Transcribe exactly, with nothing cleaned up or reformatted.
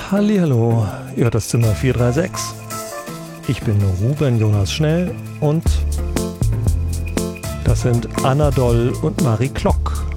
Hallihallo, ihr hört das Zimmer vier drei sechs. Ich bin Ruben Jonas Schnell und das sind Anna Doll und Marie Klock.